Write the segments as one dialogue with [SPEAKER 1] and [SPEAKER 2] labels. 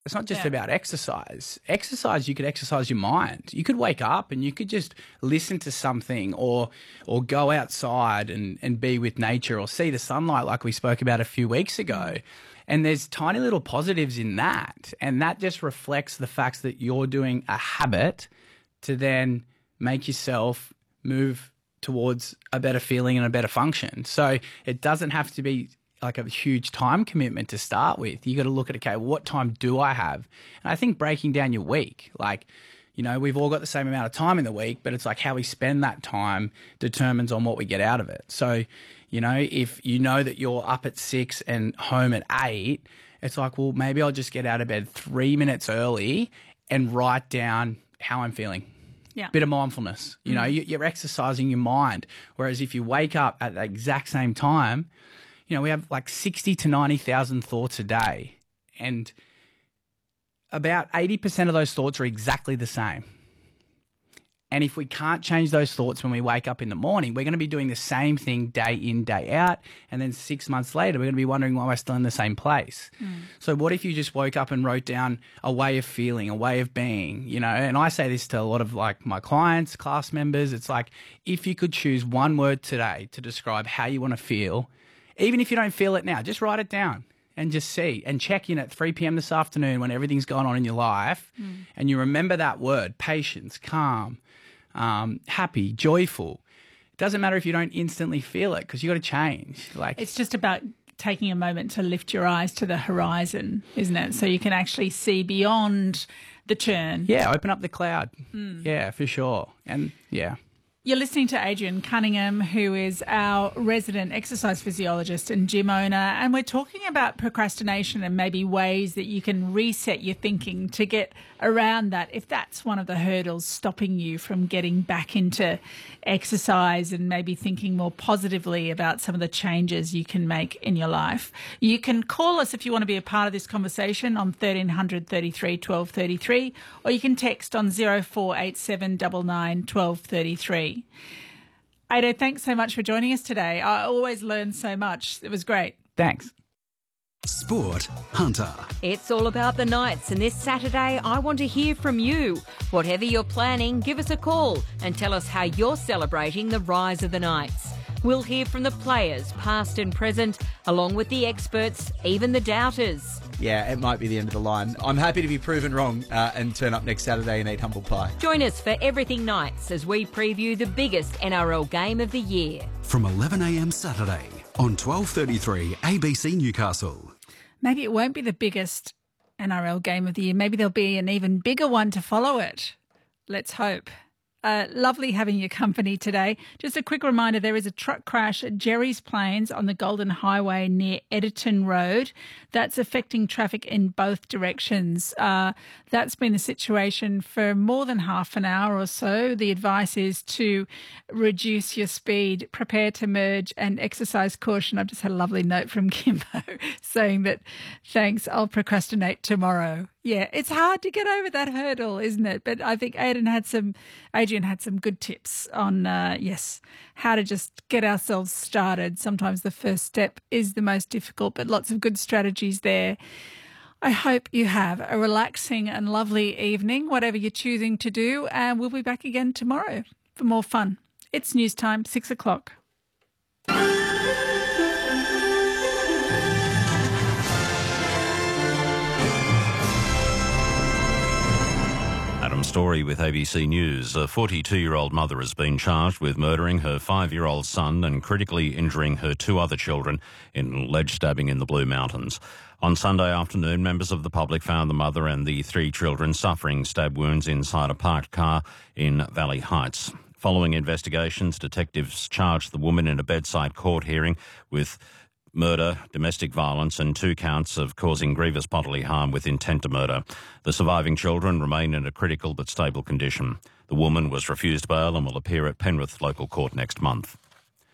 [SPEAKER 1] It's not just about exercise. Exercise, you could exercise your mind. You could wake up and you could just listen to something or go outside and be with nature or see the sunlight like we spoke about a few weeks ago. And there's tiny little positives in that. And that just reflects the fact that you're doing a habit to then make yourself move towards a better feeling and a better function. So it doesn't have to be like a huge time commitment to start with. You got to look at, okay, what time do I have? And I think breaking down your week, like, you know, we've all got the same amount of time in the week, but it's like how we spend that time determines on what we get out of it. So, you know, if you know that you're up at 6 and home at 8, it's like, well, maybe I'll just get out of bed 3 minutes early and write down how I'm feeling.
[SPEAKER 2] Yeah.
[SPEAKER 1] Bit of mindfulness. You know, you're exercising your mind. Whereas if you wake up at the exact same time, you know, we have like 60 to 90,000 thoughts a day, and about 80% of those thoughts are exactly the same. And if we can't change those thoughts when we wake up in the morning, we're going to be doing the same thing day in, day out. And then 6 months later, we're going to be wondering why we're still in the same place. So what if you just woke up and wrote down a way of feeling, a way of being, you know? And I say this to a lot of like my clients, class members. It's like, if you could choose one word today to describe how you want to feel, even if you don't feel it now, just write it down and just see and check in at 3 p.m. this afternoon when everything's going on in your life and you remember that word, patience, calm, happy, joyful. It doesn't matter if you don't instantly feel it because you got to change. Like,
[SPEAKER 2] it's just about taking a moment to lift your eyes to the horizon, isn't it? So you can actually see beyond the churn.
[SPEAKER 1] Yeah, open up the cloud. Yeah, for sure. And yeah.
[SPEAKER 2] You're listening to Adrian Cunningham, who is our resident exercise physiologist and gym owner, and we're talking about procrastination and maybe ways that you can reset your thinking to get around that if that's one of the hurdles stopping you from getting back into exercise and maybe thinking more positively about some of the changes you can make in your life. You can call us if you want to be a part of this conversation on 1300 33 12 33, or you can text on 0487 99 12 33. Ado, thanks so much for joining us today. I always learn so much. It was great.
[SPEAKER 1] Thanks.
[SPEAKER 3] Sport Hunter.
[SPEAKER 4] It's all about the Knights, and this Saturday I want to hear from you. Whatever you're planning, give us a call and tell us how you're celebrating the rise of the Knights. We'll hear from the players, past and present, along with the experts, even the doubters.
[SPEAKER 5] Yeah, it might be the end of the line. I'm happy to be proven wrong and turn up next Saturday and eat humble pie.
[SPEAKER 4] Join us for Everything Knights as we preview the biggest NRL game of the year.
[SPEAKER 3] From 11 a.m. Saturday on 12:33 ABC Newcastle.
[SPEAKER 2] Maybe it won't be the biggest NRL game of the year. Maybe there'll be an even bigger one to follow it. Let's hope. Lovely having your company today. Just a quick reminder, there is a truck crash at Jerry's Plains on the Golden Highway near Editon Road. That's affecting traffic in both directions. That's been the situation for more than half an hour or so. The advice is to reduce your speed, prepare to merge, and exercise caution. I've just had a lovely note from Kimbo saying that, thanks, I'll procrastinate tomorrow. Yeah, it's hard to get over that hurdle, isn't it? But I think Adrian had some good tips on, how to just get ourselves started. Sometimes the first step is the most difficult, but lots of good strategies there. I hope you have a relaxing and lovely evening, whatever you're choosing to do, and we'll be back again tomorrow for more fun. It's news time, 6 o'clock.
[SPEAKER 6] Adam Story with ABC News. A 42-year-old mother has been charged with murdering her 5-year-old son and critically injuring her 2 other children in alleged stabbing in the Blue Mountains. On Sunday afternoon, members of the public found the mother and the 3 children suffering stab wounds inside a parked car in Valley Heights. Following investigations, detectives charged the woman in a bedside court hearing with murder, domestic violence and 2 counts of causing grievous bodily harm with intent to murder. The surviving children remain in a critical but stable condition. The woman was refused bail and will appear at Penrith Local Court next month.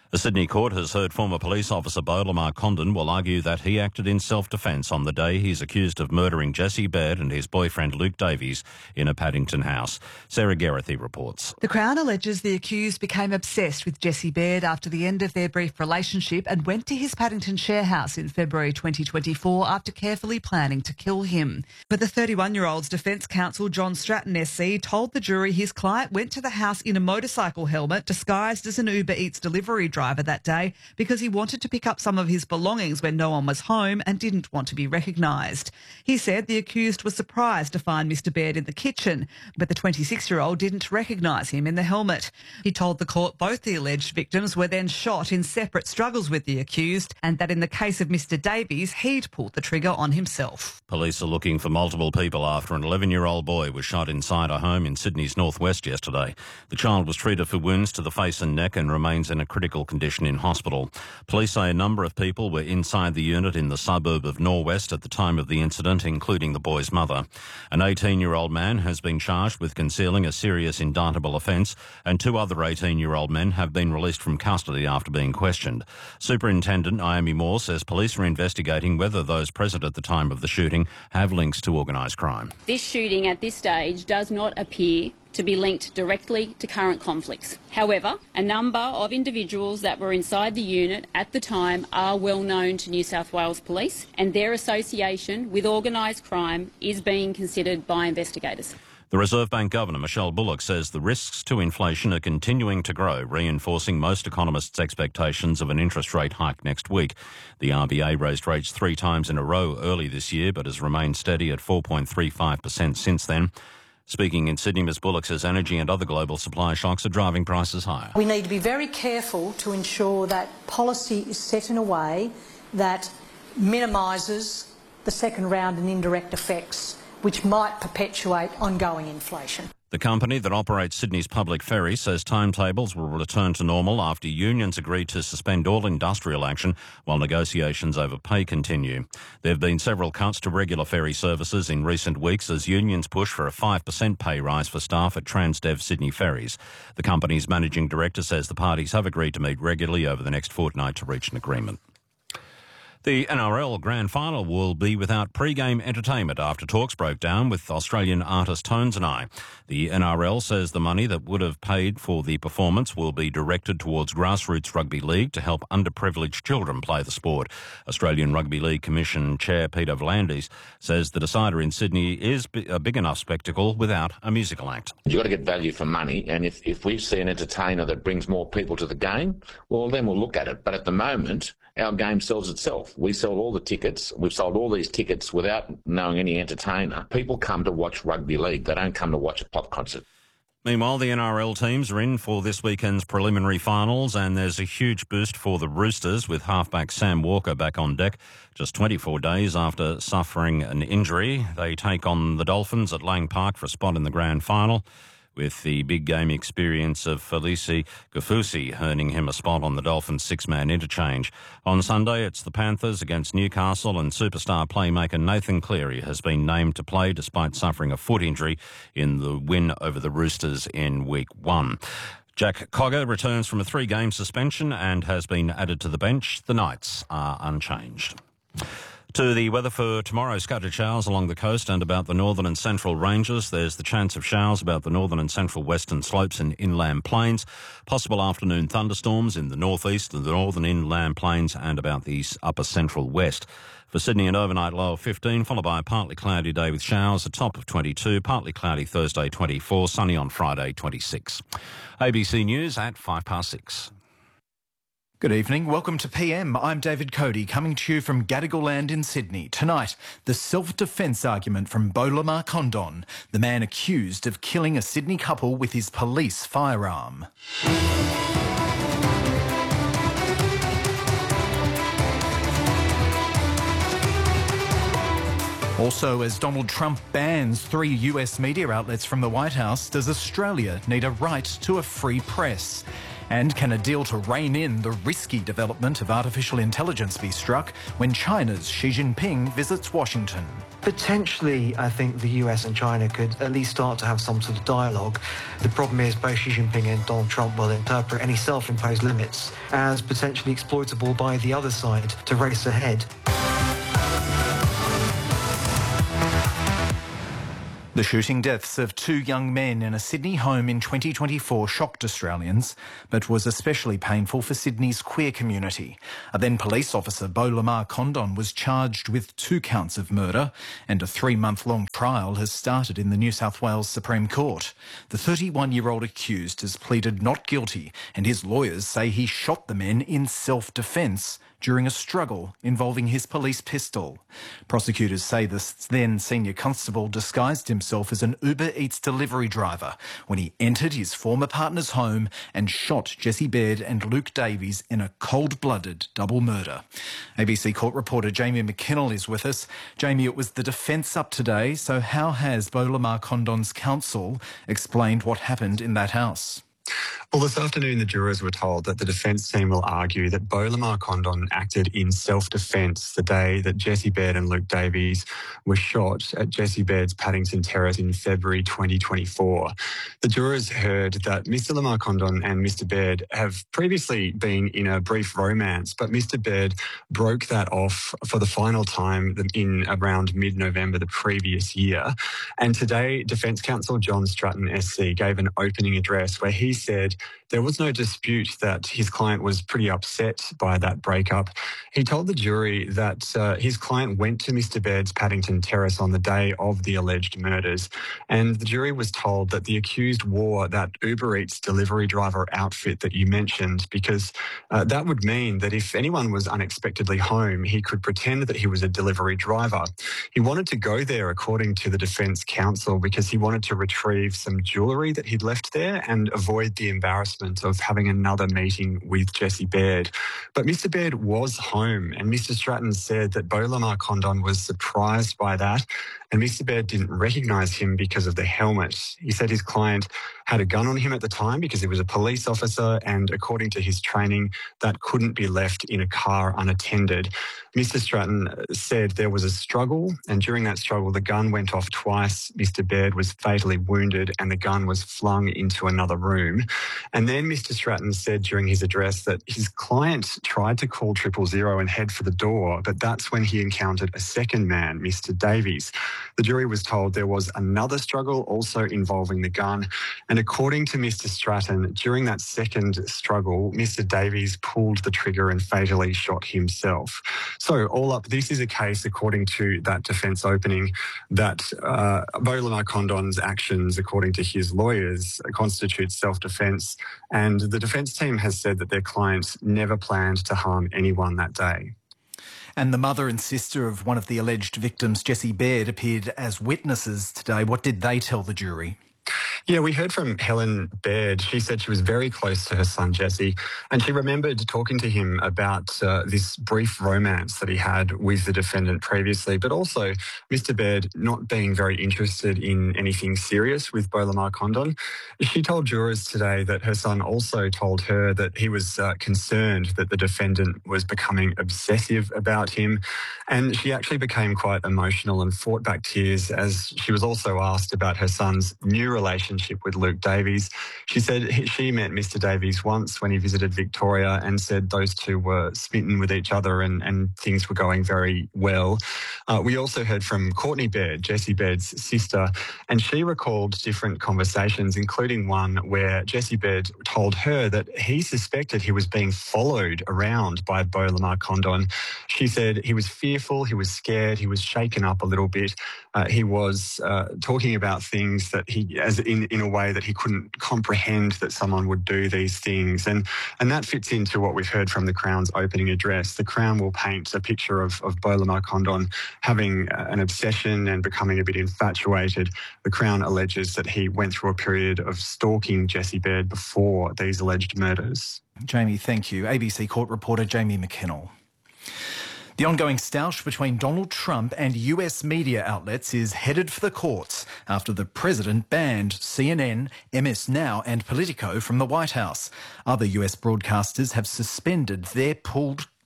[SPEAKER 6] A Sydney court has heard former police officer Beau Lamar Condon will argue that he acted in self-defence on the day he's accused of murdering Jessie Baird and his boyfriend Luke Davies in a Paddington house. Sarah Geraghty reports.
[SPEAKER 7] The Crown alleges the accused became obsessed with Jessie Baird after the end of their brief relationship and went to his Paddington share house in February 2024 after carefully planning to kill him. But the 31-year-old's defence counsel John Stratton SC told the jury his client went to the house in a motorcycle helmet disguised as an Uber Eats delivery driver that day because he wanted to pick up some of his belongings when no one was home and didn't want to be recognised. He said the accused was surprised to find Mr Baird in the kitchen, but the 26-year-old didn't recognise him in the helmet. He told the court both the alleged victims were then shot in separate struggles with the accused and that in the case of Mr Davies, he'd pulled the trigger on himself.
[SPEAKER 6] Police are looking for multiple people after an 11-year-old boy was shot inside a home in Sydney's northwest yesterday. The child was treated for wounds to the face and neck and remains in a critical condition in hospital. Police say a number of people were inside the unit in the suburb of Norwest at the time of the incident, including the boy's mother. An 18-year-old man has been charged with concealing a serious indictable offence, and 2 other 18-year-old men have been released from custody after being questioned. Superintendent Naomi Moore says police are investigating whether those present at the time of the shooting have links to organised crime.
[SPEAKER 8] This shooting at this stage does not appear to be linked directly to current conflicts. However, a number of individuals that were inside the unit at the time are well known to New South Wales Police, and their association with organised crime is being considered by investigators.
[SPEAKER 6] The Reserve Bank Governor, Michelle Bullock, says the risks to inflation are continuing to grow, reinforcing most economists' expectations of an interest rate hike next week. The RBA raised rates 3 times in a row early this year, but has remained steady at 4.35% since then. Speaking in Sydney, Ms Bullock says energy and other global supply shocks are driving prices higher.
[SPEAKER 9] We need to be very careful to ensure that policy is set in a way that minimises the second round and indirect effects, which might perpetuate ongoing inflation.
[SPEAKER 6] The company that operates Sydney's public ferry says timetables will return to normal after unions agreed to suspend all industrial action while negotiations over pay continue. There have been several cuts to regular ferry services in recent weeks as unions push for a 5% pay rise for staff at Transdev Sydney Ferries. The company's managing director says the parties have agreed to meet regularly over the next fortnight to reach an agreement. The NRL Grand Final will be without pre-game entertainment after talks broke down with Australian artist Tones and I. The NRL says the money that would have paid for the performance will be directed towards grassroots rugby league to help underprivileged children play the sport. Australian Rugby League Commission Chair Peter V'landys says the decider in Sydney is a big enough spectacle without a musical act.
[SPEAKER 10] You've got to get value for money, and if we see an entertainer that brings more people to the game, well, then we'll look at it. But at the moment, our game sells itself. We sell all the tickets. We've sold all these tickets without knowing any entertainer. People come to watch rugby league. They don't come to watch a pop concert.
[SPEAKER 6] Meanwhile, the NRL teams are in for this weekend's preliminary finals, and there's a huge boost for the Roosters with halfback Sam Walker back on deck. Just 24 days after suffering an injury, they take on the Dolphins at Lang Park for a spot in the grand final, with the big game experience of Felice Gafusi earning him a spot on the Dolphins' 6-man interchange. On Sunday, it's the Panthers against Newcastle, and superstar playmaker Nathan Cleary has been named to play despite suffering a foot injury in the win over the Roosters in Week 1. Jack Cogger returns from a 3-game suspension and has been added to the bench. The Knights are unchanged. To the weather for tomorrow, scattered showers along the coast and about the northern and central ranges. There's the chance of showers about the northern and central western slopes and inland plains. Possible afternoon thunderstorms in the northeast and the northern inland plains and about the upper central west. For Sydney, an overnight low of 15, followed by a partly cloudy day with showers, a top of 22, partly cloudy Thursday 24, sunny on Friday 26. ABC News at 6:05.
[SPEAKER 11] Good evening. Welcome to PM. I'm David Cody, coming to you from Gadigal Land in Sydney. Tonight, the self-defence argument from Beau Lamar Condon, the man accused of killing a Sydney couple with his police firearm. Also, as Donald Trump bans 3 US media outlets from the White House, does Australia need a right to a free press? And can a deal to rein in the risky development of artificial intelligence be struck when China's Xi Jinping visits Washington?
[SPEAKER 12] Potentially, I think the US and China could at least start to have some sort of dialogue. The problem is both Xi Jinping and Donald Trump will interpret any self-imposed limits as potentially exploitable by the other side to race ahead.
[SPEAKER 11] The shooting deaths of 2 young men in a Sydney home in 2024 shocked Australians, but was especially painful for Sydney's queer community. A then police officer, Beau Lamar Condon, was charged with 2 counts of murder, and a 3-month-long trial has started in the New South Wales Supreme Court. The 31-year-old accused has pleaded not guilty, and his lawyers say he shot the men in self-defence during a struggle involving his police pistol. Prosecutors say the then senior constable disguised himself as an Uber Eats delivery driver when he entered his former partner's home and shot Jesse Baird and Luke Davies in a cold-blooded double murder. ABC Court reporter Jamie McKinnell is with us. Jamie, it was the defence up today, so how has Beau Lamar Condon's counsel explained what happened in that house?
[SPEAKER 13] Well, this afternoon, the jurors were told that the defence team will argue that Beau Lamar Condon acted in self-defence the day that Jesse Baird and Luke Davies were shot at Jesse Baird's Paddington Terrace in February 2024. The jurors heard that Mr Lamar Condon and Mr Baird have previously been in a brief romance, but Mr Baird broke that off for the final time in around mid-November the previous year. And today, Defence Counsel John Stratton SC gave an opening address where he said there was no dispute that his client was pretty upset by that breakup. He told the jury that his client went to Mr Baird's Paddington Terrace on the day of the alleged murders, and the jury was told that the accused wore that Uber Eats delivery driver outfit that you mentioned because that would mean that if anyone was unexpectedly home, he could pretend that he was a delivery driver. He wanted to go there, according to the defence counsel, because he wanted to retrieve some jewellery that he'd left there and avoid the embarrassment of having another meeting with Jesse Baird. But Mr Baird was home, and Mr Stratton said that Beau Lamar Condon was surprised by that, and Mr Baird didn't recognise him because of the helmet. He said his client had a gun on him at the time because he was a police officer, and according to his training, that couldn't be left in a car unattended. Mr Stratton said there was a struggle, and during that struggle, the gun went off twice. Mr Baird was fatally wounded, and the gun was flung into another room. And then Mr Stratton said during his address that his client tried to call 000 and head for the door, but that's when he encountered a second man, Mr Davies. The jury was told there was another struggle also involving the gun, and according to Mr Stratton, during that second struggle, Mr Davies pulled the trigger and fatally shot himself. So all up, this is a case, according to that defence opening, that Beau Lamar Condon's actions, according to his lawyers, constitute self-defence, and the defence team has said that their client never planned to harm anyone that day.
[SPEAKER 11] And the mother and sister of one of the alleged victims, Jesse Baird, appeared as witnesses today. What did they tell the jury?
[SPEAKER 13] Yeah, we heard from Helen Baird. She said she was very close to her son, Jesse, and she remembered talking to him about this brief romance that he had with the defendant previously, but also Mr Baird not being very interested in anything serious with Beau Lamar Condon. She told jurors today that her son also told her that he was concerned that the defendant was becoming obsessive about him, and she actually became quite emotional and fought back tears as she was also asked about her son's new relationship with Luke Davies. She said she met Mr Davies once when he visited Victoria and said those two were smitten with each other and things were going very well. We also heard from Courtney Baird, Jesse Baird's sister, and she recalled different conversations, including one where Jesse Baird told her that he suspected he was being followed around by Beau Lamar Condon. She said he was fearful, he was scared, he was shaken up a little bit. He was talking about things that as in a way that he couldn't comprehend that someone would do these things. And that fits into what we've heard from the Crown's opening address. The Crown will paint a picture of Beau Lamar Condon having an obsession and becoming a bit infatuated. The Crown alleges that he went through a period of stalking Jesse Baird before these alleged murders.
[SPEAKER 11] Jamie, thank you. ABC Court reporter Jamie McKinnell. The ongoing stoush between Donald Trump and US media outlets is headed for the courts after the president banned CNN, MS Now and Politico from the White House. Other US broadcasters have suspended their pooled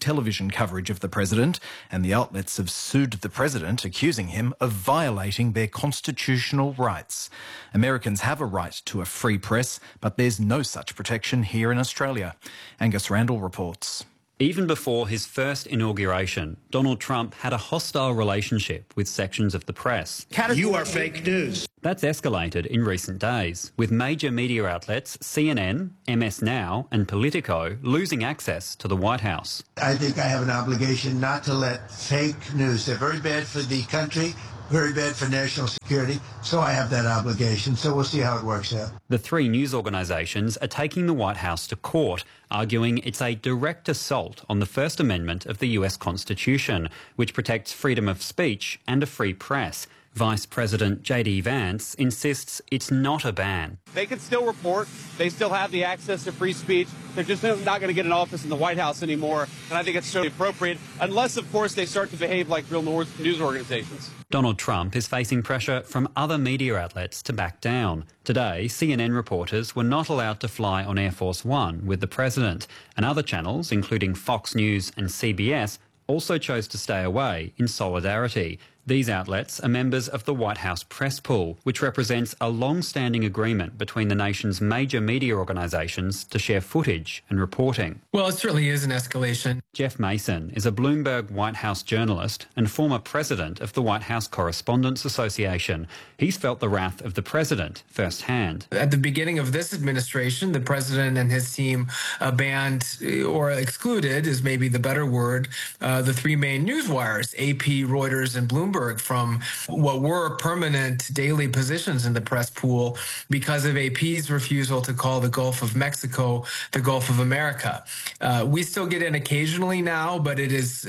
[SPEAKER 11] television coverage of the president, and the outlets have sued the president, accusing him of violating their constitutional rights. Americans have a right to a free press, but there's no such protection here in Australia. Angus Randall reports.
[SPEAKER 14] Even before his first inauguration, Donald Trump had a hostile relationship with sections of the press.
[SPEAKER 15] You are fake news.
[SPEAKER 14] That's escalated in recent days, with major media outlets CNN, MS Now and Politico losing access to the White House.
[SPEAKER 15] I think I have an obligation not to let fake news. They're very bad for the country, very bad for national security, so I have that obligation. So we'll see how it works out.
[SPEAKER 14] The three news organisations are taking the White House to court, arguing it's a direct assault on the First Amendment of the US Constitution, which protects freedom of speech and a free press. Vice President J.D. Vance insists it's not a ban.
[SPEAKER 16] They can still report. They still have the access to free speech. They're just not going to get an office in the White House anymore, and I think it's certainly appropriate, unless, of course, they start to behave like real news organizations.
[SPEAKER 14] Donald Trump is facing pressure from other media outlets to back down. Today, CNN reporters were not allowed to fly on Air Force One with the president, and other channels, including Fox News and CBS, also chose to stay away in solidarity. These outlets are members of the White House Press Pool, which represents a long-standing agreement between the nation's major media organisations to share footage and reporting.
[SPEAKER 17] Well, it certainly is an escalation.
[SPEAKER 14] Jeff Mason is a Bloomberg White House journalist and former president of the White House Correspondents Association. He's felt the wrath of the president firsthand.
[SPEAKER 17] At the beginning of this administration, the president and his team banned, or excluded is maybe the better word, the three main news wires, AP, Reuters and Bloomberg, from what were permanent daily positions in the press pool because of AP's refusal to call the Gulf of Mexico the Gulf of America. We still get in occasionally now, but it is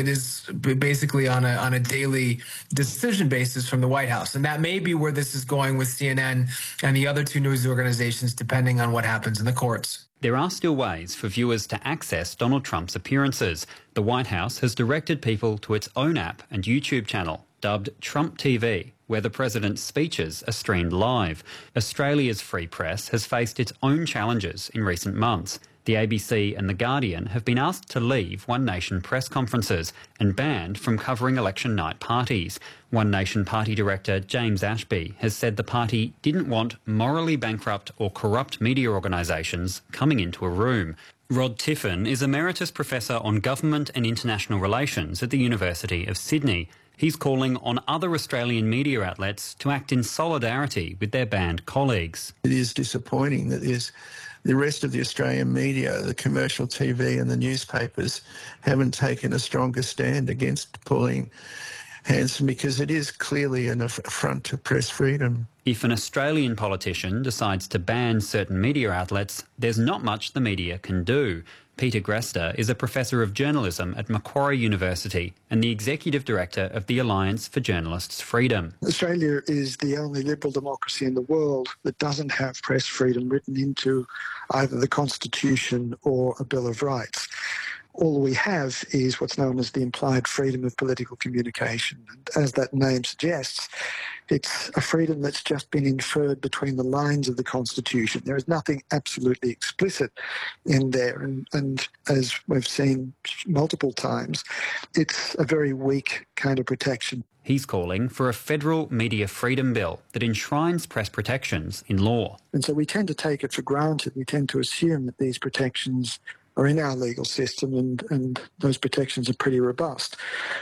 [SPEAKER 17] basically on a daily decision basis from the White House. And that may be where this is going with CNN and the other two news organizations, depending on what happens in the courts.
[SPEAKER 14] There are still ways for viewers to access Donald Trump's appearances. The White House has directed people to its own app and YouTube channel, dubbed Trump TV, where the president's speeches are streamed live. Australia's free press has faced its own challenges in recent months. The ABC and The Guardian have been asked to leave One Nation press conferences and banned from covering election night parties. One Nation party director James Ashby has said the party didn't want morally bankrupt or corrupt media organisations coming into a room. Rod Tiffin is Emeritus Professor on Government and International Relations at the University of Sydney. He's calling on other Australian media outlets to act in solidarity with their banned colleagues.
[SPEAKER 18] It is disappointing that the rest of the Australian media, the commercial TV and the newspapers, haven't taken a stronger stand against pulling Hanson, because it is clearly an affront to press freedom.
[SPEAKER 14] If an Australian politician decides to ban certain media outlets, there's not much the media can do. Peter Grester is a professor of journalism at Macquarie University and the executive director of the Alliance for Journalists' Freedom.
[SPEAKER 19] Australia is the only liberal democracy in the world that doesn't have press freedom written into either the Constitution or a Bill of Rights. All we have is what's known as the implied freedom of political communication. And as that name suggests, it's a freedom that's just been inferred between the lines of the Constitution. There is nothing absolutely explicit in there. And as we've seen multiple times, it's a very weak kind of protection.
[SPEAKER 14] He's calling for a federal media freedom bill that enshrines press protections in law.
[SPEAKER 19] And so we tend to take it for granted. We tend to assume that these protections are in our legal system, and those protections are pretty robust.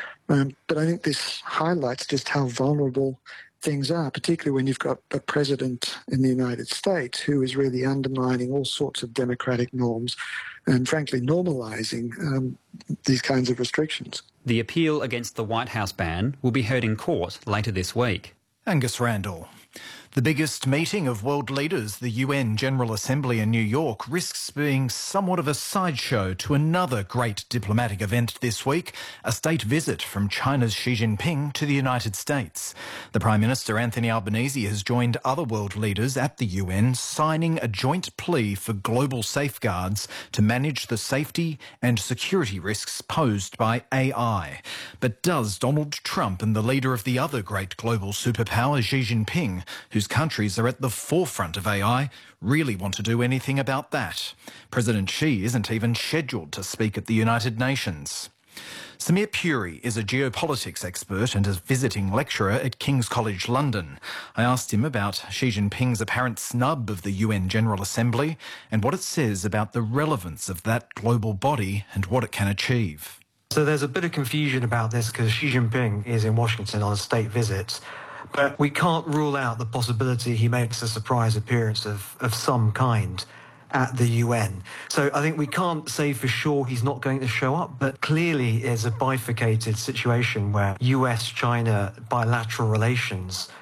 [SPEAKER 19] But I think this highlights just how vulnerable things are, particularly when you've got a president in the United States who is really undermining all sorts of democratic norms and, frankly, normalising these kinds of restrictions.
[SPEAKER 14] The appeal against the White House ban will be heard in court later this week.
[SPEAKER 11] Angus Randall. The biggest meeting of world leaders, the UN General Assembly in New York, risks being somewhat of a sideshow to another great diplomatic event this week, a state visit from China's Xi Jinping to the United States. The Prime Minister, Anthony Albanese, has joined other world leaders at the UN, signing a joint plea for global safeguards to manage the safety and security risks posed by AI. But does Donald Trump and the leader of the other great global superpower, Xi Jinping, Jinping, whose countries are at the forefront of AI, really want to do anything about that. President Xi isn't even scheduled to speak at the United Nations. Samir Puri is a geopolitics expert and a visiting lecturer at King's College London. I asked him about Xi Jinping's apparent snub of the UN General Assembly and what it says about the relevance of that global body and what it can achieve.
[SPEAKER 12] So there's a bit of confusion about this because Xi Jinping is in Washington on a state visit, but we can't rule out the possibility he makes a surprise appearance of some kind at the UN. So I think we can't say for sure he's not going to show up, but clearly it's a bifurcated situation where US-China bilateral relations